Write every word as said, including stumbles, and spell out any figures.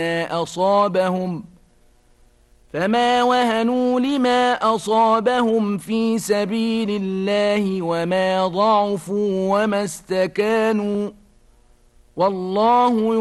أصابهم فما وهنوا لما أصابهم في سبيل الله وما ضعفوا وما استكانوا والله